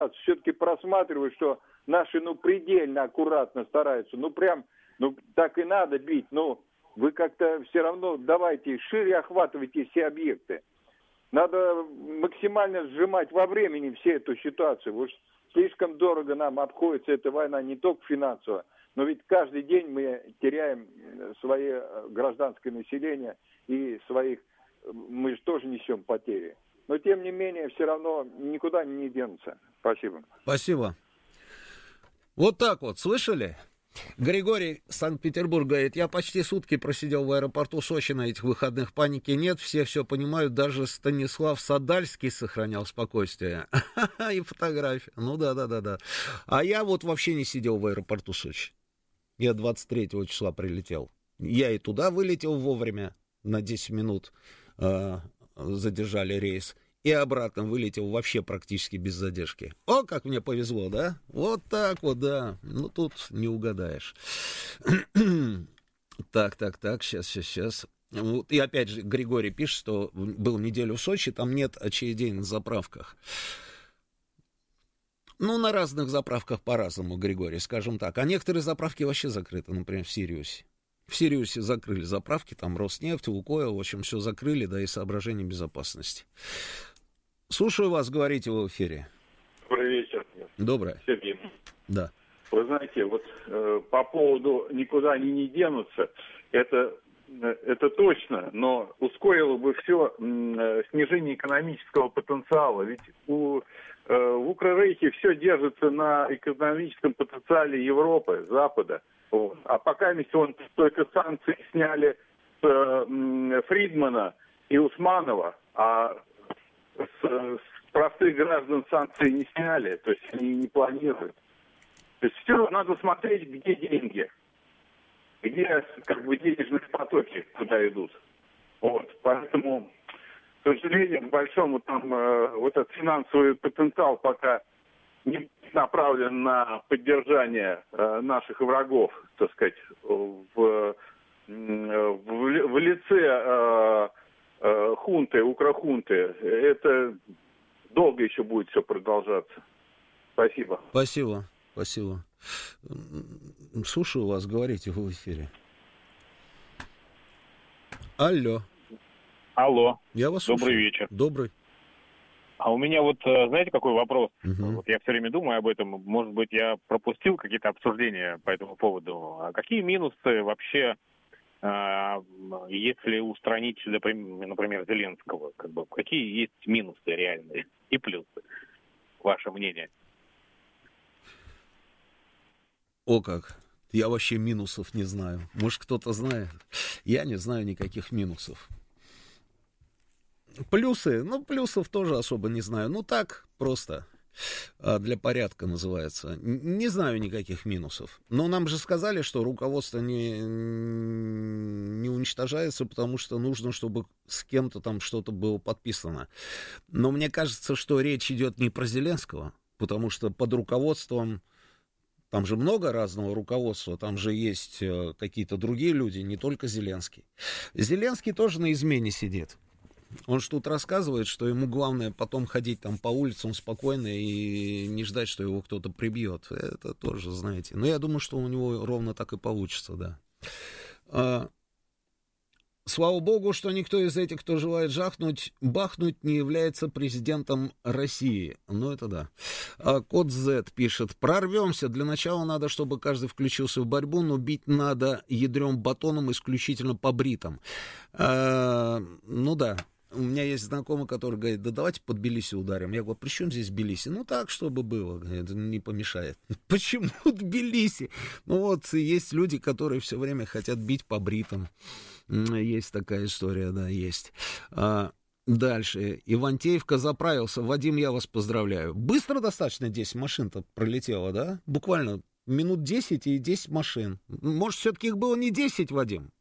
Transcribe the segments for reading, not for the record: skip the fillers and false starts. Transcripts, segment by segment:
все-таки просматриваю, что наши, предельно аккуратно стараются, так и надо бить, вы как-то все равно давайте шире охватывайте все объекты. Надо максимально сжимать во времени всю эту ситуацию. Уж слишком дорого нам обходится эта война не только финансово, но ведь каждый день мы теряем свое гражданское население и мы же тоже несем потери. Но тем не менее, все равно никуда не денутся. Спасибо. Спасибо. Вот так вот, слышали? Григорий, Санкт-Петербург, говорит, я почти сутки просидел в аэропорту Сочи на этих выходных, паники нет, все понимают, даже Станислав Садальский сохранял спокойствие. И фотография. Да. А я вот вообще не сидел в аэропорту Сочи. Я 23 числа прилетел. Я и туда вылетел вовремя, на 10 минут задержали рейс. И обратно вылетел вообще практически без задержки. О, как мне повезло, да? Вот так вот, да. Тут не угадаешь. Так, сейчас. И опять же, Григорий пишет, что был неделю в Сочи, там нет очередей на заправках. На разных заправках по-разному, Григорий, скажем так. А некоторые заправки вообще закрыты, например, в Сириусе. В Сириусе закрыли заправки, там Роснефть, Лукойл, в общем, все закрыли, да, и соображения безопасности. Слушаю вас, говорите в эфире. Добрый вечер. Доброе. Сергей. Да. Вы знаете, по поводу никуда они не денутся, это точно, но ускорило бы все снижение экономического потенциала. Ведь в Укррейхе все держится на экономическом потенциале Европы, Запада. Вот. А пока он только санкции сняли с Фридмана и Усманова, а с простых граждан санкции не сняли, то есть они не планируют. То есть все надо смотреть, где деньги, где денежные потоки куда идут. Вот. Поэтому, к сожалению, к большому там этот финансовый потенциал пока не направлен на поддержание наших врагов, так сказать, в лице хунты, укрохунты. Это долго еще будет все продолжаться. Спасибо. Спасибо. Слушаю вас, говорите в эфире. Алло. Я вас слушаю. Добрый вечер. Добрый. А у меня знаете, какой вопрос? Угу. Я все время думаю об этом. Может быть, я пропустил какие-то обсуждения по этому поводу. А какие минусы вообще, если устранить, например, Зеленского? Какие есть минусы реальные и плюсы? Ваше мнение? О как! Я вообще минусов не знаю. Может, кто-то знает? Я не знаю никаких минусов. Плюсы? Плюсов тоже особо не знаю. Так, просто для порядка называется. Не знаю никаких минусов. Но нам же сказали, что руководство не уничтожается, потому что нужно, чтобы с кем-то там что-то было подписано. Но мне кажется, что речь идет не про Зеленского, потому что под руководством... Там же много разного руководства, там же есть какие-то другие люди, не только Зеленский. Зеленский тоже на измене сидит. Он же тут рассказывает, что ему главное потом ходить там по улицам спокойно и не ждать, что его кто-то прибьет. Это тоже, знаете. Но я думаю, что у него ровно так и получится, да. Слава богу, что никто из этих, кто желает бахнуть, не является президентом России. Это да. Код Z пишет: прорвемся. Для начала надо, чтобы каждый включился в борьбу, но бить надо ядрём батоном исключительно по бритам. Да. У меня есть знакомый, который говорит: да давайте под Тбилиси ударим. Я говорю: при чем здесь Тбилиси? Так, чтобы было. Это не помешает. Почему Тбилиси? Есть люди, которые все время хотят бить по бритам. Есть такая история, да, есть. Дальше. Ивантеевка заправился. Вадим, я вас поздравляю. Быстро достаточно 10 машин-то пролетело, да? Буквально минут 10 и 10 машин. Может, все-таки их было не 10, Вадим?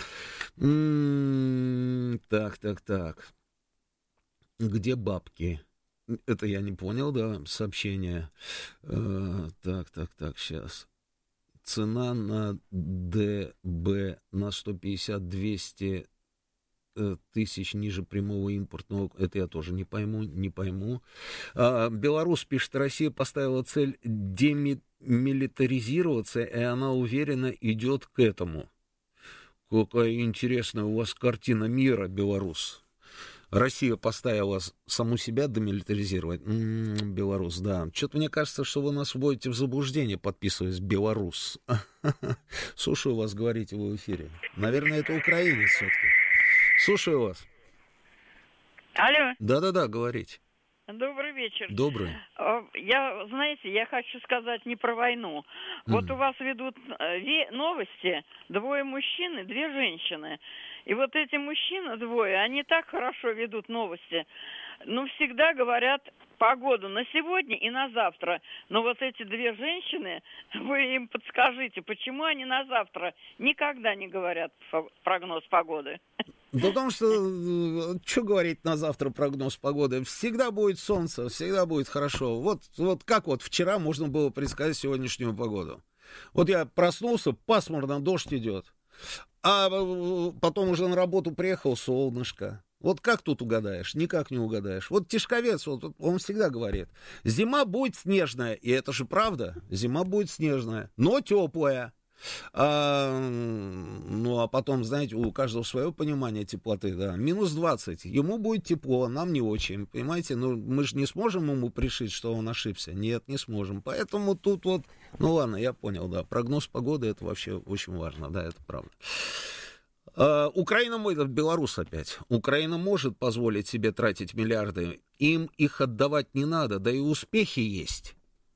Так. Где бабки? Это я не понял, да, сообщение. Так, сейчас. Цена на ДБ на 150-200 тысяч ниже прямого импортного. Это я тоже не пойму. Беларусь пишет, Россия поставила цель демилитаризироваться, и она уверенно идет к этому. Какая интересная у вас картина мира, Беларусь. Россия поставила саму себя демилитаризировать. Беларусь, да. Что-то мне кажется, что вы нас вводите в заблуждение, подписываясь Беларусь. Слушаю вас, говорите вы в эфире. Наверное, это украинец все-таки. Слушаю вас. Алло. Да-да-да, говорите. Добрый вечер. Добрый. Я хочу сказать не про войну. Вот у вас ведут новости, 2 мужчин и 2 женщины. И вот эти мужчины 2, они так хорошо ведут новости, но всегда говорят погоду на сегодня и на завтра. Но вот эти 2 женщины, вы им подскажите, почему они на завтра никогда не говорят прогноз погоды? Да потому что говорить на завтра прогноз погоды? Всегда будет солнце, всегда будет хорошо. Вот как вот вчера можно было предсказать сегодняшнюю погоду. Вот я проснулся, пасмурно, дождь идет. А потом уже на работу приехал, солнышко. Вот как тут угадаешь? Никак не угадаешь. Вот Тишковец, он всегда говорит, зима будет снежная, и это же правда, зима будет снежная, но теплая. А потом, знаете, у каждого свое понимание теплоты, да, минус 20, ему будет тепло, нам не очень, понимаете, ну, мы же не сможем ему пришить, что он ошибся, нет, не сможем, поэтому тут вот, ну ладно, я понял, да, прогноз погоды, это вообще очень важно, да, это правда. Украина, Беларусь опять. Украина может позволить себе тратить миллиарды, им их отдавать не надо, да и успехи есть.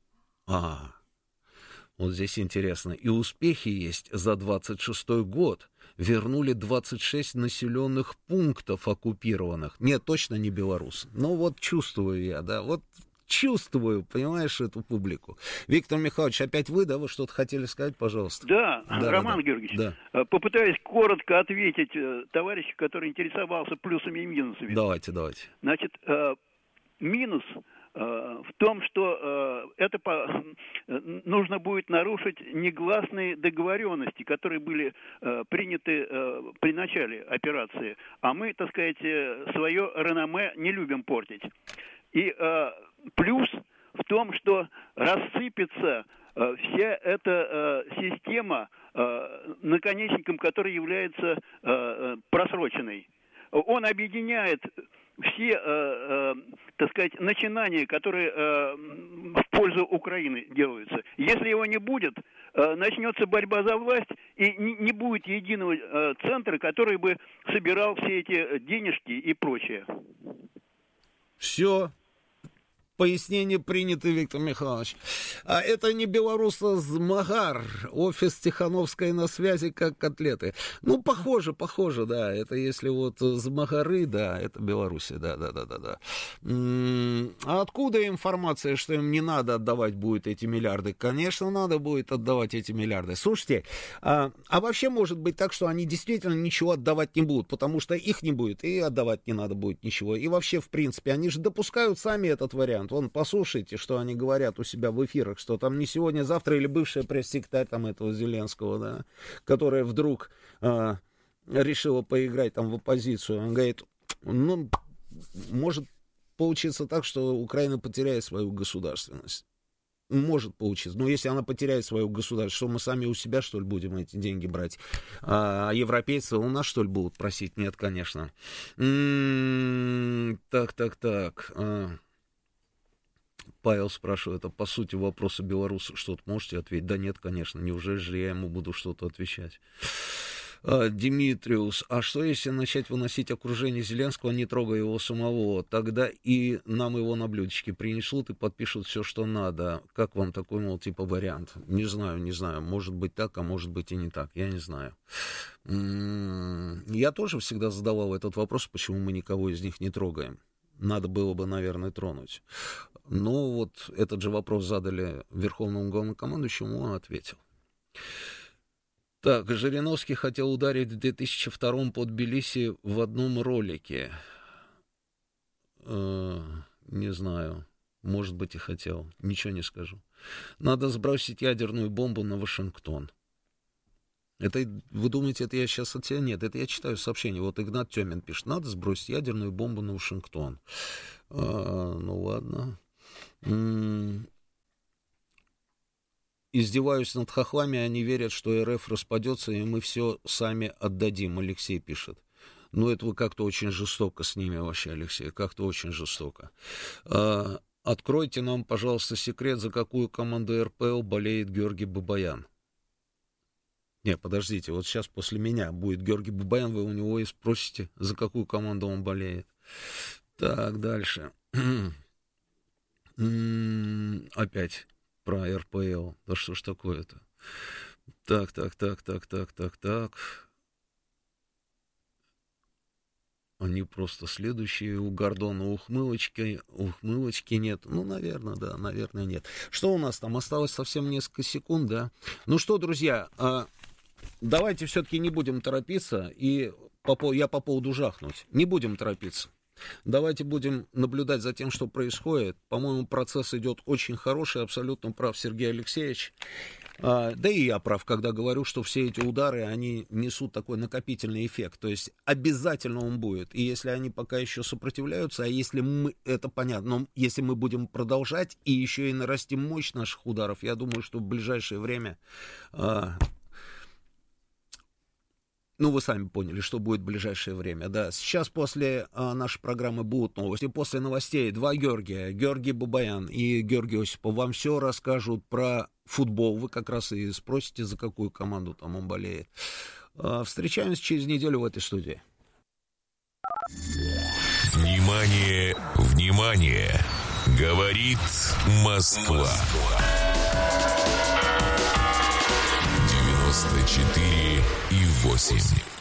Вот здесь интересно. И успехи есть. За 26-й год вернули 26 населенных пунктов оккупированных. Нет, точно не Беларусь. Но вот чувствую я, да, вот чувствую, понимаешь, эту публику. Виктор Михайлович, опять вы, да, вы что-то хотели сказать, пожалуйста? Да, Роман Георгиевич, попытаюсь коротко ответить товарищу, который интересовался плюсами и минусами. Давайте. Значит, минус в том, что нужно будет нарушить негласные договоренности, которые были приняты при начале операции. А мы, так сказать, свое реноме не любим портить. И плюс в том, что рассыпется вся эта система, наконечником которой является просроченной. Он объединяет все, так сказать, начинания, которые в пользу Украины делаются. Если его не будет, начнется борьба за власть, и не будет единого центра, который бы собирал все эти денежки и прочее. Все. Пояснение принято, Виктор Михайлович. А это не белоруса Змагар. Офис Тихановской на связи, как котлеты. Ну, похоже, да. Это если вот Змагары, да, это Белоруссия, да. А откуда информация, что им не надо отдавать будет эти миллиарды? Конечно, надо будет отдавать эти миллиарды. Слушайте, а вообще может быть так, что они действительно ничего отдавать не будут, потому что их не будет, и отдавать не надо будет ничего. И вообще, в принципе, они же допускают сами этот вариант. Вон, послушайте, что они говорят у себя в эфирах, что там не сегодня, завтра, или бывшая пресс-секретарь там этого Зеленского, да, которая вдруг решила поиграть там в оппозицию. Он говорит, ну, может получиться так, что Украина потеряет свою государственность. Может получиться. Но если она потеряет свою государственность, что мы сами у себя, что ли, будем эти деньги брать? А европейцы у нас, что ли, будут просить? Нет, конечно. Так. Павел спрашивает, а по сути вопроса белоруса что-то можете ответить? Да нет, конечно, неужели же я ему буду что-то отвечать? Димитриус, а что если начать выносить окружение Зеленского, не трогая его самого? Тогда и нам его на блюдечке принесут и подпишут все, что надо. Как вам такой, мол, типа вариант? Не знаю. Может быть так, а может быть и не так. Я не знаю. Я тоже всегда задавал этот вопрос, почему мы никого из них не трогаем. Надо было бы, наверное, тронуть. Но вот этот же вопрос задали Верховному главнокомандующему, он ответил. Так, Жириновский хотел ударить в 2002 под Тбилиси в одном ролике. Не знаю. Может быть, и хотел. Ничего не скажу. Надо сбросить ядерную бомбу на Вашингтон. Это, вы думаете, это я сейчас от тебя? Нет, это я читаю сообщение. Вот Игнат Тёмин пишет: надо сбросить ядерную бомбу на Вашингтон. Ну ладно. Издеваюсь над хохлами, они верят, что РФ распадется, и мы все сами отдадим, Алексей пишет. Ну, это вы как-то очень жестоко с ними вообще, Алексей, как-то очень жестоко. Откройте нам, пожалуйста, секрет, за какую команду РПЛ болеет Георгий Бабаян. Не, подождите, вот сейчас после меня будет Георгий Бабаян, вы у него и спросите, за какую команду он болеет. Так, дальше. Опять про РПЛ. Да что ж такое-то? Так. Они просто следующие. У Гордона ухмылочки нет. Ну, наверное, да, наверное, нет. Что у нас там? Осталось совсем несколько секунд, да? Ну что, друзья, давайте все-таки не будем торопиться. И я по поводу жахнуть. Не будем торопиться. Давайте будем наблюдать за тем, что происходит. По-моему, процесс идет очень хороший. Абсолютно прав Сергей Алексеевич. Да и я прав, когда говорю, что все эти удары, они несут такой накопительный эффект. То есть обязательно он будет. И если они пока еще сопротивляются, а если мы, это понятно, но если мы будем продолжать и еще и нарастим мощь наших ударов, я думаю, что в ближайшее время... Ну, вы сами поняли, что будет в ближайшее время, да. Сейчас после нашей программы будут новости. После новостей два Георгия, Георгий Бабаян и Георгий Осипов, вам все расскажут про футбол. Вы как раз и спросите, за какую команду там он болеет. Встречаемся через неделю в этой студии. Внимание, внимание! Говорит Москва. 94,8.